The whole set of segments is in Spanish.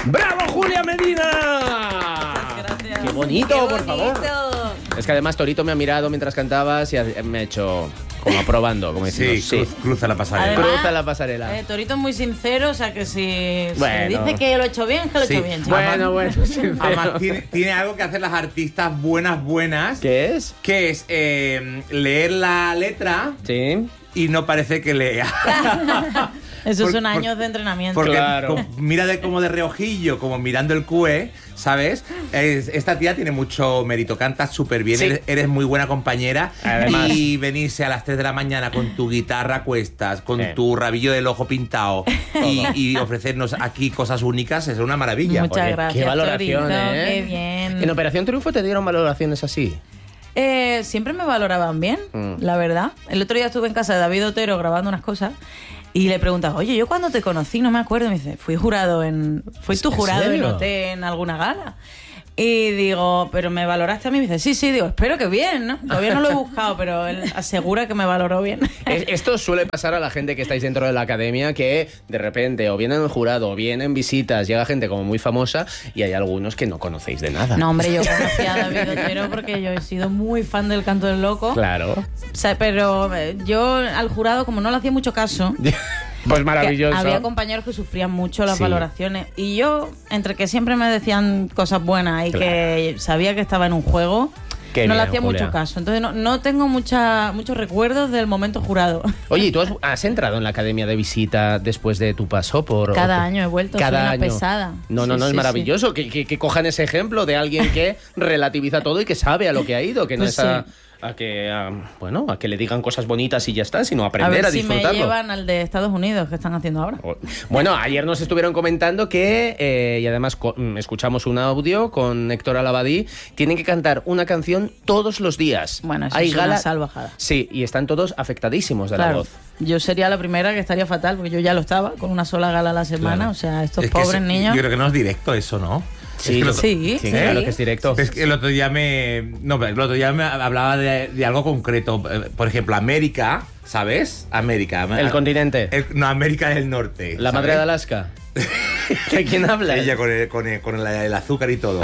¡Bravo, Julia Medina! Muchas gracias. ¡Qué bonito, por favor! Es que además Torito me ha mirado mientras cantabas y me ha hecho como aprobando, como diciendo, cruza la pasarela. Además, cruza la pasarela. Torito es muy sincero, o sea que si Bueno. dice que lo he hecho bien, que lo he hecho bien. chico. Bueno, sincero. Además, tiene algo que hacen las artistas buenas. ¿Qué es? Que es leer la letra Sí. y no parece que lea. Eso son años de entrenamiento. Porque Claro. mira como de reojillo, como mirando el QE, ¿sabes? Esta tía tiene mucho mérito, cantas súper bien, Sí. eres muy buena compañera. Además. Y venirse a las 3 de la mañana con tu guitarra a cuestas, con tu rabillo del ojo pintado y ofrecernos aquí cosas únicas, es una maravilla. Muchas Oye, gracias, qué valoración, Torito, ¿eh? qué bien. ¿En Operación Triunfo te dieron valoraciones así? Siempre me valoraban bien, la verdad. El otro día estuve en casa de David Otero grabando unas cosas y le preguntaba, oye, yo cuando te conocí, no me acuerdo, me dice, ¿Fui tu jurado en serio? OT en alguna gala? Y digo, ¿pero me valoraste a mí? Me dice, sí, digo, espero que bien, ¿no? Todavía no lo he buscado, pero él asegura que me valoró bien. Esto suele pasar a la gente que estáis dentro de la academia, que de repente o vienen en el jurado o vienen visitas, llega gente como muy famosa y hay algunos que no conocéis de nada. No, hombre, yo conocí a David Otero porque yo he sido muy fan del Canto del Loco. Claro. O sea, pero yo al jurado, como no le hacía mucho caso... Pues maravilloso. Había compañeros que sufrían mucho las Sí. valoraciones y yo, entre que siempre me decían cosas buenas y que sabía que estaba en un juego, Qué no le bien, hacía Julia. mucho caso. Entonces no tengo muchos recuerdos del momento jurado. Oye, ¿y tú has entrado en la academia de visita después de tu paso por...? Cada año he vuelto, soy una pesada. No, Sí, es sí, maravilloso que cojan ese ejemplo de alguien que relativiza todo y que sabe a lo que ha ido, que no Pues es a que le digan cosas bonitas y ya está, sino aprender a si me disfrutarlo. llevan al de Estados Unidos, que están haciendo ahora. Bueno, ayer nos estuvieron comentando que, y además escuchamos un audio con Héctor Alabadí, tienen que cantar una canción todos los días. Bueno, eso Hay es una salvajada. Sí, y están todos afectadísimos de la Claro, voz. yo sería la primera que estaría fatal, porque yo ya lo estaba, con una sola gala a la semana. Claro. O sea, estos Es que pobres niños... Yo creo que no es directo eso, ¿no? Sí, Es que Sí, claro que es directo. Es que el otro día me hablaba de algo concreto. Por ejemplo, América, ¿sabes? América. El continente. No, América del Norte. La ¿sabes? madre de Alaska. ¿De quién habla? Ella con el azúcar y todo.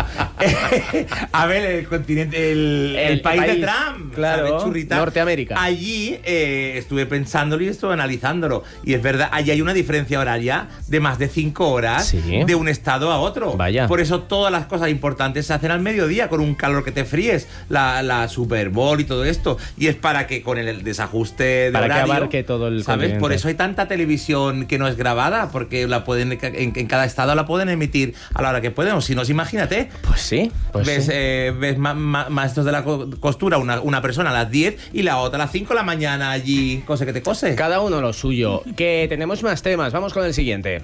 A ver, el continente, el país de Trump, claro, ¿sabes, churrita? Norteamérica. Allí estuve pensándolo y estuve analizándolo. Y es verdad, allí hay una diferencia horaria de más de 5 horas Sí. de un estado a otro. Vaya. Por eso todas las cosas importantes se hacen al mediodía, con un calor que te fríes, la Super Bowl y todo esto. Y es para que con el desajuste de Para que horario, abarque todo el ¿sabes? continente. Por eso hay tanta televisión que no es grabada, porque la pueden en cada estado la pueden emitir a la hora que pueden. O si no, imagínate. Pues sí. Ves maestros de la costura, una persona a las 10 y la otra a las 5 de la mañana allí, cose que te cose. Cada uno lo suyo. Que tenemos más temas. Vamos con el siguiente.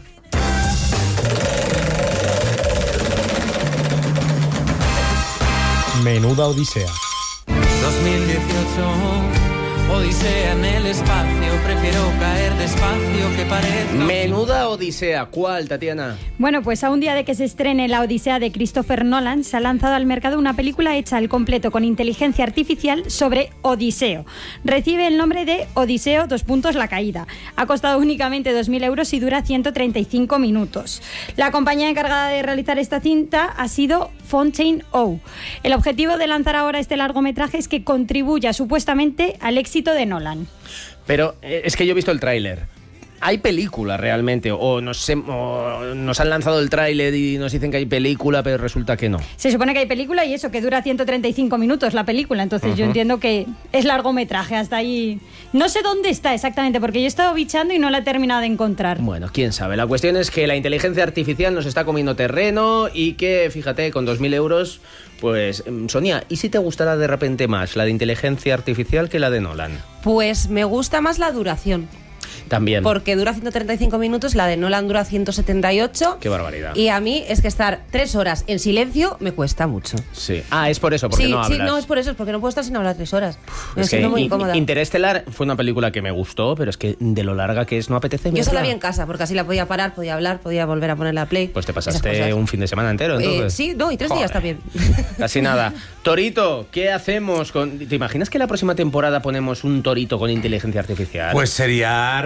Menuda odisea. 2018, odisea en el espacio, prefiero caer despacio que parezca. Menuda odisea. ¿Cuál, Tatiana? Bueno, pues a un día de que se estrene La Odisea de Christopher Nolan, se ha lanzado al mercado una película hecha al completo con inteligencia artificial sobre Odiseo. Recibe el nombre de Odiseo, la caída. Ha costado únicamente 2.000 euros y dura 135 minutos. La compañía encargada de realizar esta cinta ha sido Fontaine O. El objetivo de lanzar ahora este largometraje es que contribuya supuestamente al éxito de Nolan. Pero es que yo he visto el tráiler. ¿Hay película realmente? O nos han lanzado el tráiler y nos dicen que hay película, pero resulta que no. Se supone que hay película y eso, que dura 135 minutos la película. Entonces yo entiendo que es largometraje, hasta ahí. No sé dónde está exactamente, porque yo he estado bichando y no la he terminado de encontrar. Bueno, quién sabe. La cuestión es que la inteligencia artificial nos está comiendo terreno y que, fíjate, con 2.000 euros... Pues, Sonia, ¿y si te gustará de repente más la de inteligencia artificial que la de Nolan? Pues me gusta más la duración. También. Porque dura 135 minutos, la de Nolan dura 178. Qué barbaridad. Y a mí es que estar 3 horas en silencio me cuesta mucho. Sí. Ah, es por eso, porque Sí, no hablas. sí, no, es por eso, es porque no puedo estar sin hablar 3 horas. Me Es que siento muy incómoda. Interestelar fue una película que me gustó, pero es que de lo larga que es no apetece Yo se la verla. vi en casa, porque así la podía parar, podía hablar, podía volver a ponerla a play. Pues te esas pasaste cosas. un fin de semana entero, entonces. Sí, no, y 3 días también. Casi nada. Torito, ¿qué hacemos con...? ¿Te imaginas que la próxima temporada ponemos un torito con inteligencia artificial? Pues sería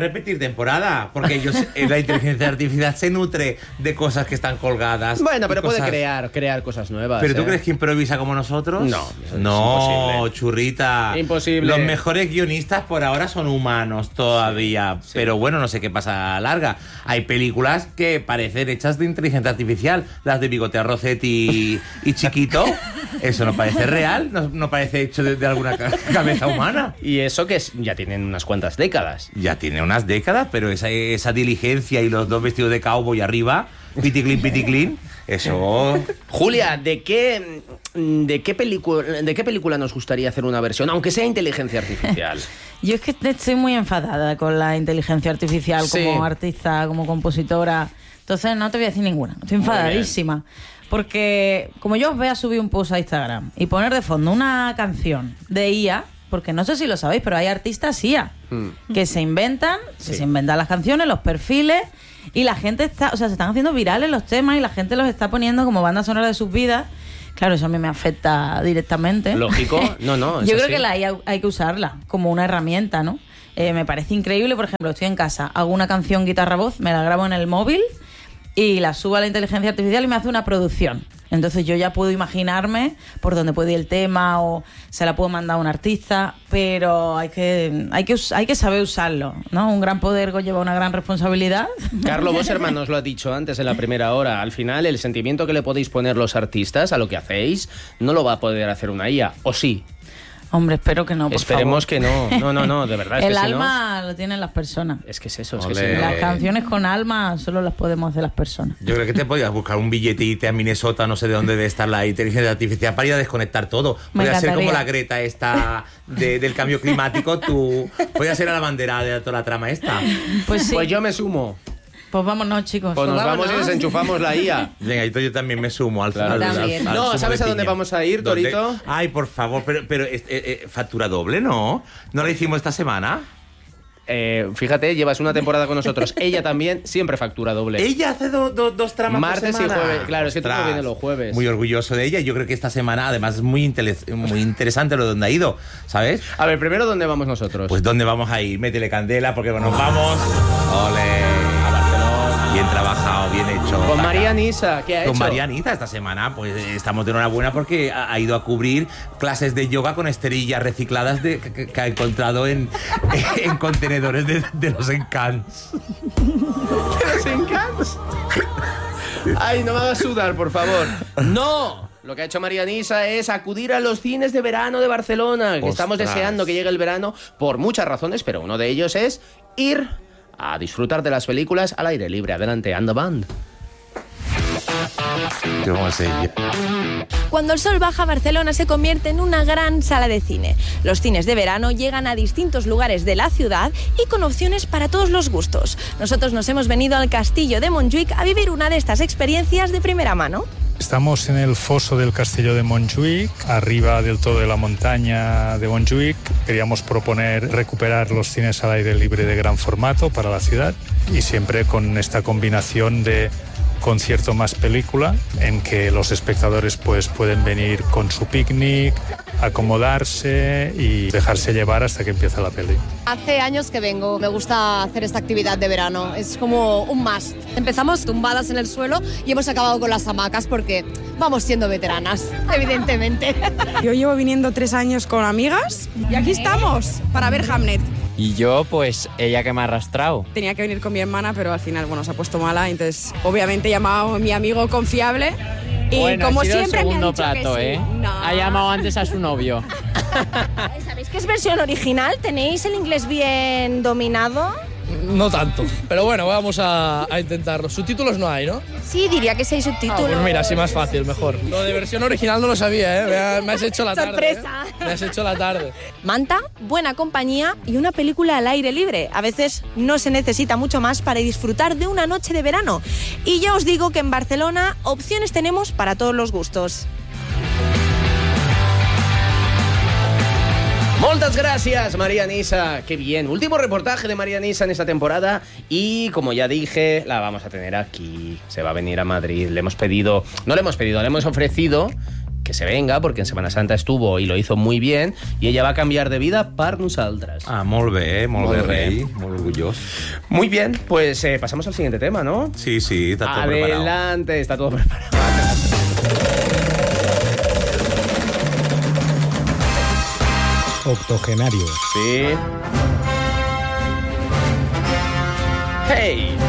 repetir temporada, porque la inteligencia artificial se nutre de cosas que están colgadas. Bueno, pero puede cosas... crear cosas nuevas. ¿Pero tú crees que improvisa como nosotros? No, es imposible. Churrita. Imposible. Los mejores guionistas por ahora son humanos todavía. Sí. Pero bueno, no sé qué pasa a larga. Hay películas que parecen hechas de inteligencia artificial. Las de Bigote Rossetti y Chiquito. Eso no parece real, no parece hecho de alguna cabeza humana. Y eso que ya tienen unas cuantas décadas. Ya tiene unas décadas, pero esa diligencia y los dos vestidos de cowboy arriba, piticlin, eso... Julia, ¿de qué película nos gustaría hacer una versión, aunque sea inteligencia artificial? Yo es que estoy muy enfadada con la inteligencia artificial como artista, como compositora. Entonces no te voy a decir ninguna. Estoy enfadadísima. Porque como yo os voy a subir un post a Instagram y poner de fondo una canción de IA, porque no sé si lo sabéis, pero hay artistas IA que se inventan las canciones, los perfiles, y la gente se están haciendo virales los temas y la gente los está poniendo como banda sonora de sus vidas. Claro, eso a mí me afecta directamente. Lógico, no. Yo creo que la IA hay que usarla como una herramienta, ¿no? Me parece increíble, por ejemplo, estoy en casa, hago una canción guitarra-voz, me la grabo en el móvil y la subo a la inteligencia artificial y me hace una producción. Entonces yo ya puedo imaginarme por dónde puede ir el tema o se la puedo mandar a un artista, pero hay que saber usarlo, ¿no? Un gran poder conlleva una gran responsabilidad. Carlos Boserman nos lo ha dicho antes en la primera hora. Al final, el sentimiento que le podéis poner los artistas a lo que hacéis no lo va a poder hacer una IA, ¿o sí? Hombre, espero que no, por Esperemos favor. que no. No, de verdad. El alma lo tienen las personas. Es que es eso, Las canciones con alma solo las podemos hacer las personas. Yo creo que te podías buscar un billete y irte a Minnesota, no sé de dónde debe estar la inteligencia artificial, para ir a desconectar todo. Podría ser como la Greta esta del cambio climático, tú podías ser a la bandera de toda la trama esta. Pues sí. Pues yo me sumo. Pues vámonos, chicos. Pues nos vamos y desenchufamos la IA. Venga, yo también me sumo al No, ¿sabes a dónde vamos a ir, Torito? Ay, por favor, pero factura doble, ¿no? ¿No la hicimos esta semana? Fíjate, llevas una temporada con nosotros. Ella también siempre factura doble. Ella hace dos tramas martes por semana. Y jueves. Claro, es que tú no vienes los jueves. Muy orgulloso de ella. Yo creo que esta semana, además, es muy interesante lo de donde ha ido, ¿sabes? A ver, primero, ¿dónde vamos nosotros? Pues ¿dónde vamos a ir? Métele candela, porque nos vamos... ¡Ole! A Barcelona. Bien trabajado, bien hecho. Con María Nisa, ¿qué ha hecho? Con María Nisa esta semana, pues estamos de enhorabuena porque ha ido a cubrir clases de yoga con esterillas recicladas que ha encontrado en contenedores de los Encants. ¿De los Encants? Ay, no me hagas sudar, por favor. ¡No! Lo que ha hecho María Nisa es acudir a los cines de verano de Barcelona. Que estamos deseando que llegue el verano por muchas razones, pero uno de ellos es ir a disfrutar de las películas al aire libre. Adelante, and the band. ¿Cómo es ella? Cuando el sol baja, Barcelona se convierte en una gran sala de cine. Los cines de verano llegan a distintos lugares de la ciudad y con opciones para todos los gustos. Nosotros nos hemos venido al Castillo de Montjuïc a vivir una de estas experiencias de primera mano. Estamos en el foso del Castillo de Montjuïc, arriba del todo de la montaña de Montjuïc. Queríamos proponer recuperar los cines al aire libre de gran formato para la ciudad y siempre con esta combinación de concierto más película, en que los espectadores pues pueden venir con su picnic, acomodarse y dejarse llevar hasta que empieza la peli. Hace años que vengo, me gusta hacer esta actividad de verano, es como un must. Empezamos tumbadas en el suelo y hemos acabado con las hamacas porque vamos siendo veteranas, evidentemente. Yo llevo viniendo 3 años con amigas y aquí estamos para ver Hamnet. Y yo, pues, ella que me ha arrastrado. Tenía que venir con mi hermana, pero al final, bueno, se ha puesto mala, entonces obviamente he llamado a mi amigo confiable y bueno, como ha sido siempre el segundo me ha dicho plato, que sí. No. Ha llamado antes a su novio. ¿Sabéis que es versión original? ¿Tenéis el inglés bien dominado? No tanto, pero bueno, vamos a intentarlo. Subtítulos no hay, ¿no? Sí, diría que sí hay subtítulos. Pues mira, así más fácil, mejor. Lo de versión original no lo sabía, ¿eh? Me has hecho la tarde. ¡Sorpresa! Me has hecho la tarde. Manta, buena compañía y una película al aire libre. A veces no se necesita mucho más para disfrutar de una noche de verano. Y ya os digo que en Barcelona opciones tenemos para todos los gustos. Moltes gràcies, María Nisa. Qué bien. Último reportaje de María Nisa en esta temporada y, como ya dije, la vamos a tener aquí. Se va a venir a Madrid. Le hemos ofrecido que se venga, porque en Semana Santa estuvo y lo hizo muy bien, y ella va a cambiar de vida per nosaltres. Ah, molt bé, rei, molt orgullós. Muy bien, pues pasamos al siguiente tema, ¿no? Sí, está todo preparado. Adelante, está todo preparado. Octogenario. Sí. ¡Hey!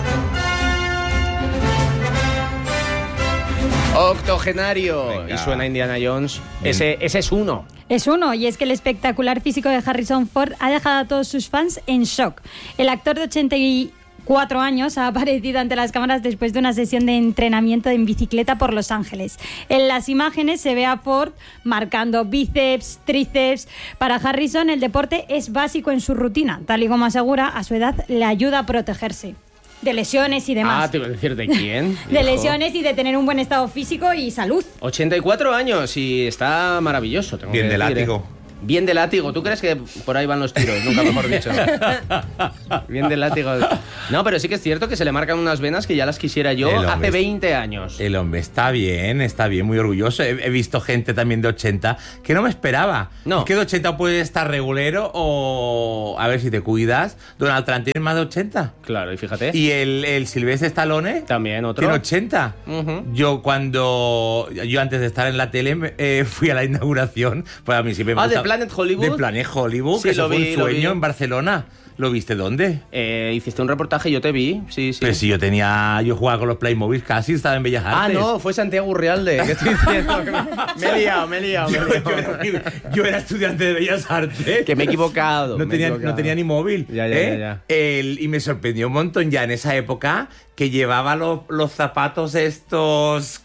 Octogenario. Venga. Y suena Indiana Jones. Ese es uno. Es uno, y es que el espectacular físico de Harrison Ford ha dejado a todos sus fans en shock. El actor de 84 años ha aparecido ante las cámaras después de una sesión de entrenamiento en bicicleta por Los Ángeles. En las imágenes se ve a Ford marcando bíceps, tríceps. Para Harrison el deporte es básico en su rutina, tal y como asegura, a su edad le ayuda a protegerse de lesiones y demás. Ah, te iba a decir, ¿de quién? De lesiones y de tener un buen estado físico y salud. 84 años y está maravilloso. Tengo Bien que de decir, látigo. Bien de látigo. ¿Tú crees que por ahí van los tiros? Nunca mejor dicho. Bien de látigo. No, pero sí que es cierto que se le marcan unas venas que ya las quisiera yo hace 20 años. El hombre está bien, muy orgulloso. He visto gente también de 80 que no me esperaba. No. Es que de 80 puede estar regulero o, a ver si te cuidas, Donald Trump tiene más de 80. Claro, y fíjate. Y el Sylvester Stallone también otro. tiene 80. Yo antes de estar en la tele fui a la inauguración, pues a mí siempre me gusta. ¿De Planet Hollywood? De Planet Hollywood, Sí, que eso lo fue vi, un lo vi. sueño en Barcelona. ¿Lo viste dónde? Hiciste un reportaje, yo te vi, sí. Pero si yo jugaba con los Playmobil casi, estaba en Bellas Artes. Ah, no, fue Santiago Urrialde. ¿Qué estoy diciendo? Me he liado. Yo era estudiante de Bellas Artes. Que me he equivocado. No tenía ni móvil. Ya. Y me sorprendió un montón ya en esa época que llevaba los zapatos estos...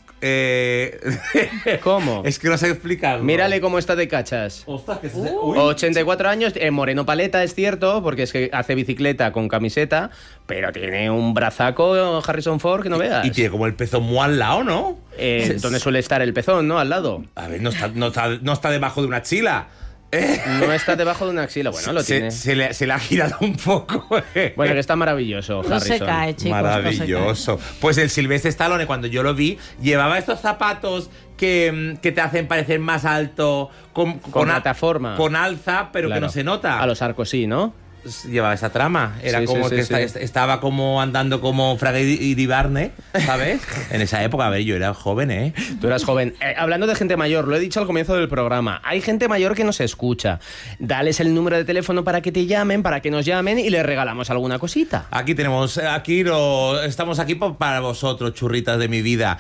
¿Cómo? Es que no sé explicarlo. Mírale cómo está de cachas. Ostras, que 84 años, moreno paleta, es cierto, porque es que hace bicicleta con camiseta, pero tiene un brazaco Harrison Ford que no veas. Y tiene como el pezón muy al lado, ¿no? Donde suele estar el pezón, ¿no? Al lado. A ver, no está debajo de una axila. No está debajo de una axila, bueno, lo tiene. Se le ha girado un poco. Bueno, que está maravilloso, No Harrison. se cae, chicos. Maravilloso. Pues el Sylvester Stallone, cuando yo lo vi, llevaba estos zapatos que te hacen parecer más alto, con plataforma. Con alza, pero Claro. que no se nota. A los arcos sí, ¿no? Llevaba esa trama. Era Sí, como sí, que sí. estaba como andando como Fraga y Dibarne, ¿sabes? En esa época, a ver, yo era joven, ¿eh? Tú eras joven. Hablando de gente mayor, lo he dicho al comienzo del programa, hay gente mayor que nos escucha. Dales el número de teléfono para que te llamen, para que nos llamen y les regalamos alguna cosita. Estamos aquí para vosotros, churritas de mi vida.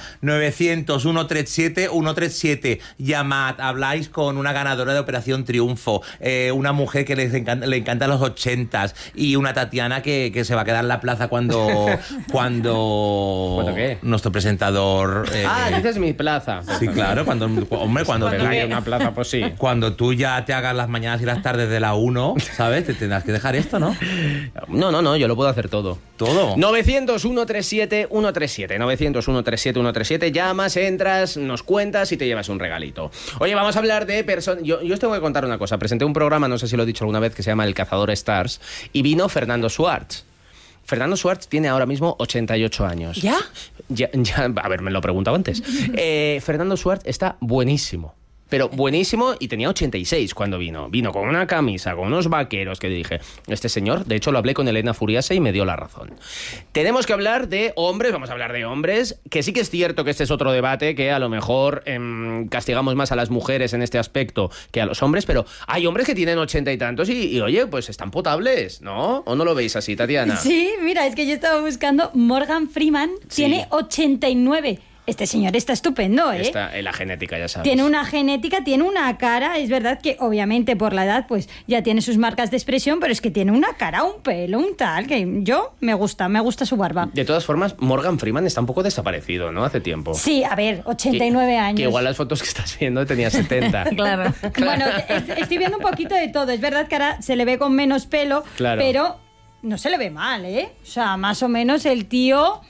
900-137-137. Llamad, habláis con una ganadora de Operación Triunfo, una mujer que le encantan los 80s y una Tatiana que se va a quedar en la plaza cuando ¿Cuándo qué? nuestro presentador... dices mi plaza. Sí, claro, cuando tú... Hay una plaza, pues sí. Cuando tú ya te hagas las mañanas y las tardes de la 1, ¿sabes? Te tendrás que dejar esto, ¿no? No, yo lo puedo hacer todo. ¿Todo? 900-137-137. 900-137-137. Llamas, entras, nos cuentas y te llevas un regalito. Oye, vamos a hablar de personas... Yo os tengo que contar una cosa. Presenté un programa, no sé si lo he dicho alguna vez, que se llama El Cazador Stars, y vino Fernando Schwartz. Fernando Schwartz tiene ahora mismo 88 años. ¿Ya? Ya, a ver, me lo he preguntado antes. Fernando Schwartz está buenísimo. Pero buenísimo, y tenía 86 cuando vino. Vino con una camisa, con unos vaqueros, que dije, este señor, de hecho lo hablé con Elena Furiase y me dio la razón. Tenemos que hablar de hombres, vamos a hablar de hombres, que sí que es cierto que este es otro debate, que a lo mejor castigamos más a las mujeres en este aspecto que a los hombres, pero hay hombres que tienen 80 y tantos y oye, pues están potables, ¿no? ¿O no lo veis así, Tatiana? Sí, mira, es que yo estaba buscando Morgan Freeman, Sí. tiene 89. Este señor está estupendo, ¿eh? Está en la genética, ya sabes. Tiene una genética, tiene una cara, es verdad que obviamente por la edad pues ya tiene sus marcas de expresión, pero es que tiene una cara, un pelo, un tal, que me gusta su barba. De todas formas, Morgan Freeman está un poco desaparecido, ¿no? Hace tiempo. Sí, a ver, 89 años. Que igual las fotos que estás viendo tenía 70. Claro. Bueno, estoy viendo un poquito de todo. Es verdad que ahora se le ve con menos pelo, Claro. pero no se le ve mal, ¿eh? O sea, más o menos el tío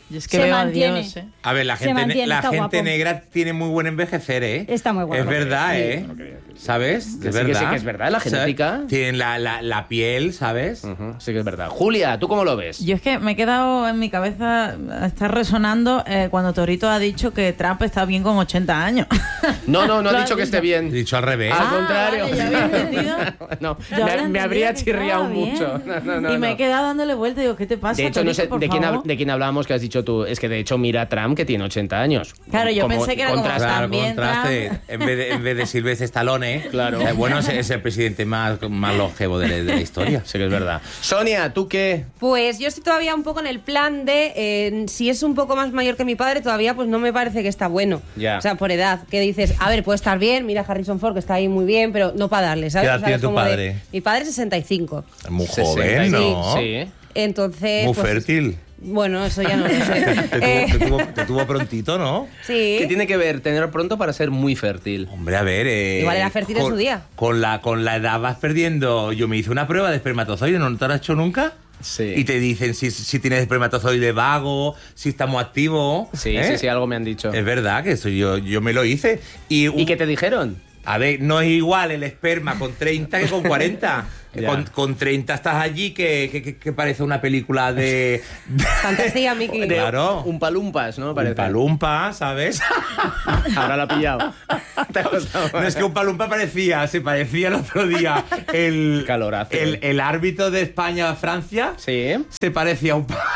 Yo es que Se veo mantiene. a Dios, ¿eh? A ver, la Se gente, mantiene, la está gente guapo. negra tiene muy buen envejecer, ¿eh? Está muy guapo. Es verdad, Sí, ¿eh? no quería decir. ¿Sabes? Sí, Es que verdad. sí que es verdad, la ¿Sabes? genética. Tienen la piel, ¿sabes? Sí que es verdad. Julia, ¿tú cómo lo ves? Yo es que me he quedado en mi cabeza, está resonando cuando Torito ha dicho que Trump está bien con 80 años. No ha Lo has dicho que esté dicho. bien. Dicho al revés. Al contrario. Vale, ya había entendido. No, Yo había me habría entendido que chirriado estaba bien. mucho. No, y me no. he quedado dándole vuelta y digo, ¿qué te pasa? De hecho, no sé Torito, por de favor? quién hablábamos que has dicho tú. Es que de hecho mira a Trump que tiene 80 años. Claro, yo pensé que era como contraste. Claro, también contraste. Trump. En vez de Sylvester Stallone, Claro. Bueno, es el presidente más longevo de la historia. Sí que es verdad. Sonia, ¿tú qué? Pues yo estoy todavía un poco en el plan de si es un poco más mayor que mi padre, todavía pues no me parece que está bueno. Ya. O sea, por edad, que dices, a ver, puede estar bien, mira a Harrison Ford que está ahí muy bien, pero no para darle, ¿sabes? ¿Qué edad O sea, tiene es tu como de- padre? mi padre es 65. Muy 60, joven, ¿no? Sí. Entonces, Muy pues, fértil. bueno, eso ya no lo sé. Te tuvo prontito, ¿no? Sí. ¿Qué tiene que ver tener pronto para ser muy fértil? Hombre, a ver. Igual era fértil en su día. Con la edad vas perdiendo. Yo me hice una prueba de espermatozoide, ¿no te lo has hecho nunca? Sí. Y te dicen si tienes espermatozoide vago, si está muy activo. Sí, ¿eh? sí, algo me han dicho. Es verdad que eso yo me lo hice. ¿Y qué te dijeron? A ver, no es igual el esperma con 30 que con 40. Ya. Con 30 estás allí que parece una película de... Fantasía, Miki. Claro. Un palumpas, ¿no? Un Parece. palumpa, ¿sabes? Ahora lo ha pillado. Te ha costado. No, es que un palumpa se parecía el otro día el Calorazo. el árbitro de España-Francia. Sí. Se parecía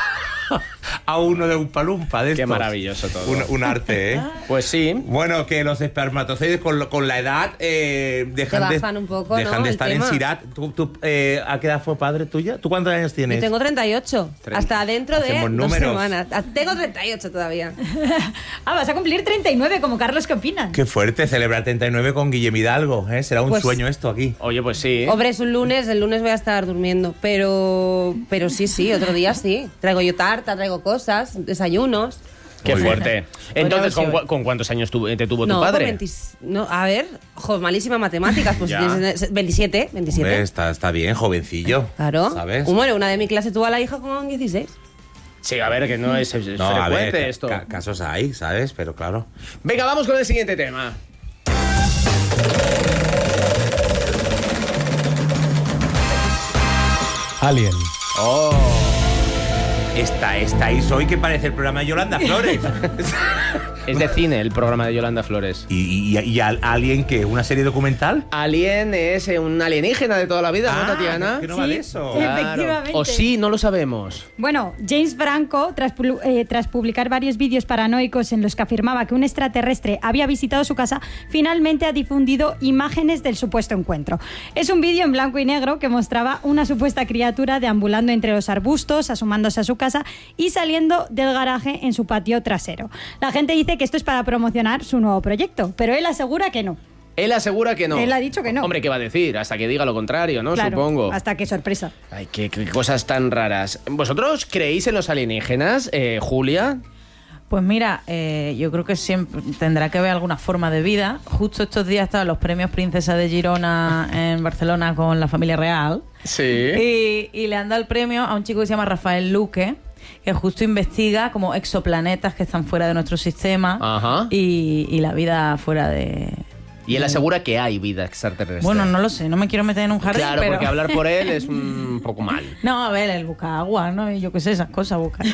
a uno de un palumpa de Qué estos. maravilloso todo. Un arte, ¿eh? Pues sí. Bueno, que los espermatozoides con la edad dejan Te bajan un poco, dejan ¿no? de el estar tema. en Sirat. ¿A qué edad fue padre tuya? ¿Tú cuántos años Yo tienes? tengo 38. Hasta dentro de Hacemos 2 números. semanas. Tengo 38 todavía. Vas a cumplir 39 como Carlos, ¿qué opinas? Qué fuerte celebrar 39 con Guillem Hidalgo, ¿eh? Será un Pues- sueño esto aquí. Oye, pues sí. Hombre, es un lunes, el lunes voy a estar durmiendo. Pero sí, otro día sí. Traigo yo tarta, traigo cosas, desayunos. Qué Muy bien. fuerte. Entonces, Podría haber ¿con cuántos años te tuvo No, tu con padre? 20 no, a ver, malísimas matemáticas. Pues Ya. tienes 27. Hombre, está bien, jovencillo. Claro. ¿Sabes? Bueno, una de mi clase tuvo a la hija con 16. Sí, a ver, que no es No, a frecuente ver, esto. casos hay, ¿sabes? Pero claro. Venga, vamos con el siguiente tema. Alien. Oh. Estáis hoy que parece el programa de Yolanda Flores. Es de cine el programa de Yolanda Flores. ¿Y Alien qué? ¿Una serie documental? Alien es un alienígena de toda la vida, ¿no, Tatiana? que no vale eso. Efectivamente. O sí, no lo sabemos. Bueno, James Franco, tras publicar varios vídeos paranoicos en los que afirmaba que un extraterrestre había visitado su casa, finalmente ha difundido imágenes del supuesto encuentro. Es un vídeo en blanco y negro que mostraba una supuesta criatura deambulando entre los arbustos, asomándose a su casa y saliendo del garaje en su patio trasero. La gente dice que esto es para promocionar su nuevo proyecto, pero él asegura que no. Él asegura que no. Él ha dicho que no. Hombre, ¿qué va a decir? Hasta que diga lo contrario, ¿no? Claro, Supongo. hasta que sorpresa. Ay, qué cosas tan raras. ¿Vosotros creéis en los alienígenas, Julia? Pues mira, yo creo que siempre tendrá que haber alguna forma de vida. Justo estos días estaban los premios Princesa de Girona en Barcelona con la familia real. Sí. Y le han dado el premio a un chico que se llama Rafael Luque, que justo investiga como exoplanetas que están fuera de nuestro sistema. Ajá. Y la vida fuera de... Y él asegura que hay vida extraterrestre. Bueno, no lo sé, no me quiero meter en un jardín, Claro, pero... porque hablar por él es un poco mal. No, a ver, él busca agua, ¿no? Y yo qué sé, esas cosas busca.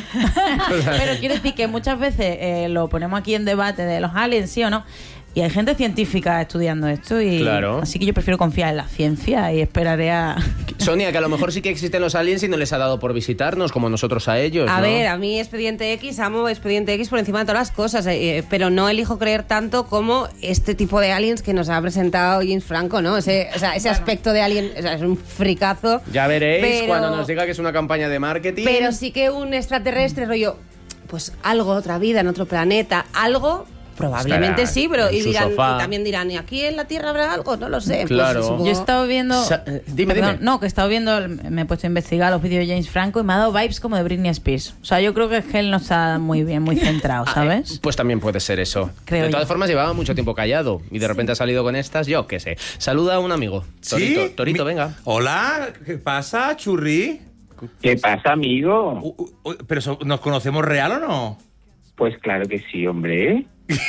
Pero quiero decir que muchas veces lo ponemos aquí en debate de los aliens, sí o no. Y hay gente científica estudiando esto y Claro. así que yo prefiero confiar en la ciencia y esperaré a... Sonia, que a lo mejor sí que existen los aliens y no les ha dado por visitarnos como nosotros a ellos, A ¿no? ver, a mí Expediente X, amo Expediente X por encima de todas las cosas, pero no elijo creer tanto como este tipo de aliens que nos ha presentado James Franco, ¿no? Ese aspecto de alien, o sea, es un fricazo. Ya veréis Pero- cuando nos diga que es una campaña de marketing. Pero sí que un extraterrestre, rollo, pues algo, otra vida en otro planeta, algo... Probablemente Estará sí, pero en y su dirán, sofá. y también dirán, ¿y aquí en la Tierra habrá algo? No lo sé. Claro. Pues, supongo- Yo he estado viendo... Dime. No, que he estado viendo, me he puesto a investigar los vídeos de James Franco y me ha dado vibes como de Britney Spears. O sea, yo creo que es que él no está muy bien, muy centrado, ¿sabes? Pues también puede ser eso. Creo de todas yo. formas, llevaba mucho tiempo callado y de repente ha salido con estas, yo qué sé. Saluda a un amigo. Torito, ¿Sí? Torito, venga. Hola, ¿qué pasa, churri? ¿Qué pasa, amigo? ¿Pero nos conocemos real o no? Pues claro que sí, hombre.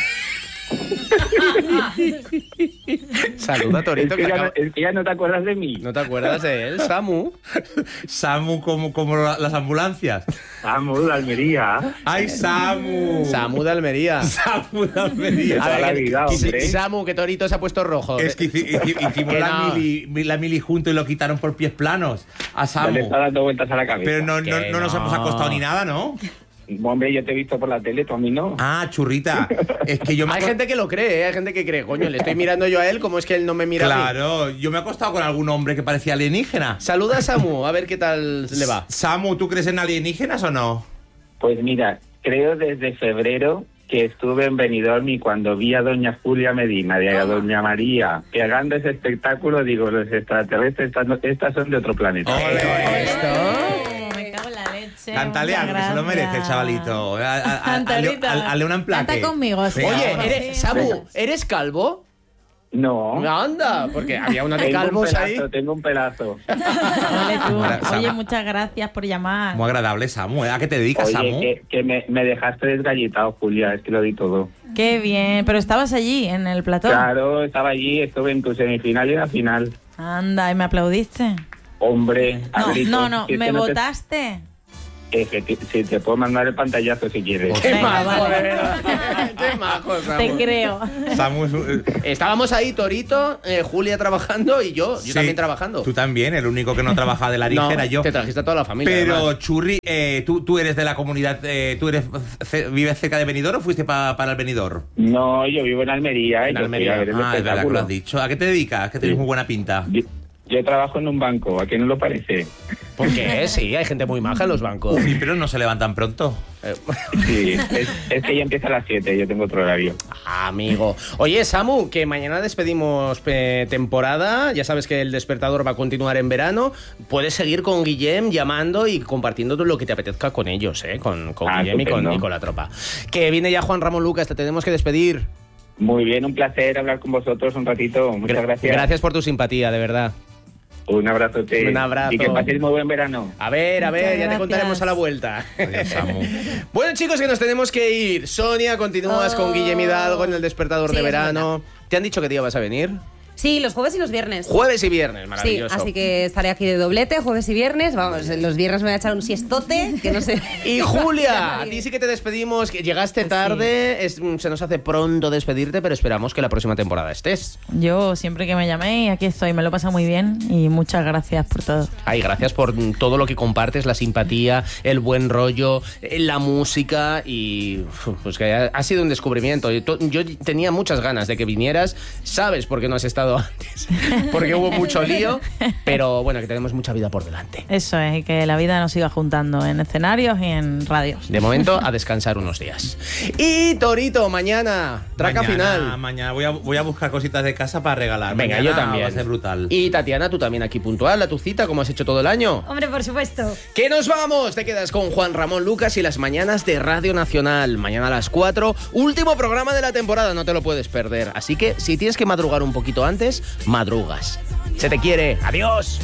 Saluda, Torito. Es que ya no te acuerdas de mí. ¿No te acuerdas de él, Samu? Samu como las ambulancias. Samu de Almería. ¡Ay, Samu! Samu de Almería. Samu de Almería. A ver, la vida, hombre. Samu, que Torito se ha puesto rojo. Es que hicimos la mili juntos y lo quitaron por pies planos a Samu. Ya le está dando vueltas a la cabeza. Pero no nos hemos acostado ni nada, ¿no? Hombre, yo te he visto por la tele, tú a mí no. Ah, churrita. Es que yo Hay gente que lo cree, hay gente que cree, coño, le estoy mirando yo a él, ¿cómo es que él no me mira a mí? Claro, yo me he acostado con algún hombre que parecía alienígena. Saluda a Samu, a ver qué tal le va. Samu, ¿tú crees en alienígenas o no? Pues mira, creo desde febrero que estuve en Benidorm y cuando vi a doña Julia Medina y a doña María pegando ese espectáculo, digo, los extraterrestres, estas son de otro planeta. Me cago en la leche. Cántale algo, que se lo merece el chavalito. Hazle una emplaque. Canta conmigo. Sí. Oye, Samu, ¿eres calvo? No. Anda, porque había una de calvos ahí. Tengo un pedazo. Vale, tú. Oye, muchas gracias por llamar. Muy agradable, Samu. ¿A qué te dedicas, Oye, Samu? que me dejaste desgallitado, Julia, es que lo di todo. Qué bien. Pero estabas allí, en el plató. Claro, estaba allí, estuve en tu semifinal y en la final. Anda, ¿y me aplaudiste? Hombre, No, ¿me votaste? Sí, te puedo mandar el pantallazo si quieres. Qué Venga, majo, vale. de verdad. Qué majo, Samu. Te creo. Samu Estábamos ahí, Torito, Julia trabajando y yo sí, también trabajando. Tú también, el único que no trabajaba de la No, era yo. te trajiste a toda la familia. Pero, además. Churri, tú eres de la comunidad, ¿vives cerca de Benidorm o fuiste para el Benidorm? No, yo vivo en Almería. En Almería. Es verdad que lo has dicho. ¿A qué te dedicas? Que tienes muy buena pinta. Yo trabajo en un banco, ¿a qué no lo parece? ¿Por qué? Sí, hay gente muy maja en los bancos. Sí, pero no se levantan pronto. Sí, es que ya empieza a las 7, yo tengo otro horario. Amigo. Oye, Samu, que mañana despedimos temporada. Ya sabes que el despertador va a continuar en verano. Puedes seguir con Guillem llamando y compartiendo todo lo que te apetezca con ellos, con Guillem y con la tropa. Que viene ya Juan Ramón Lucas, te tenemos que despedir. Muy bien, un placer hablar con vosotros un ratito. Muchas gracias. Gracias por tu simpatía, de verdad. Un abrazo, Un abrazo. Y que paséis muy buen verano. A ver, ya te contaremos a la vuelta. Bueno, chicos, que nos tenemos que ir. Sonia, continúas con Guillem Hidalgo en el despertador de verano. ¿Te han dicho qué día vas a venir? Sí, los jueves y los viernes. Jueves y viernes, maravilloso. Sí, así que estaré aquí de doblete, jueves y viernes. Vamos, los viernes me voy a echar un siestote, que no sé. Y Julia, a ti sí que te despedimos, que llegaste tarde, se nos hace pronto despedirte, pero esperamos que la próxima temporada estés. Yo siempre que me llaméis, aquí estoy, me lo he pasado muy bien y muchas gracias por todo. Ay, gracias por todo lo que compartes, la simpatía, el buen rollo, la música y pues que ha sido un descubrimiento. Yo tenía muchas ganas de que vinieras, sabes por qué no has estado antes, porque hubo mucho lío, pero bueno, que tenemos mucha vida por delante. Eso es, y que la vida nos siga juntando en escenarios y en radios. De momento, a descansar unos días. Y Torito, mañana, traca final. Mañana voy a buscar cositas de casa para regalar. Venga, mañana yo también. Va a ser brutal. Y Tatiana, tú también aquí puntual a tu cita, como has hecho todo el año. Hombre, por supuesto. ¡Que nos vamos! Te quedas con Juan Ramón Lucas y las mañanas de Radio Nacional. Mañana a las 4, último programa de la temporada, no te lo puedes perder. Así que si tienes que madrugar un poquito antes, madrugas. Se te quiere. ¡Adiós!